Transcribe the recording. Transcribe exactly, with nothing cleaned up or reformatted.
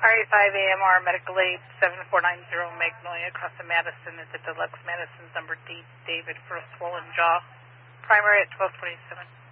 R A five A M R Medical Aid seven four nine zero Magnolia across the Madison at the Deluxe Madison number D David for a swollen jaw. Primary at twelve twenty-seven.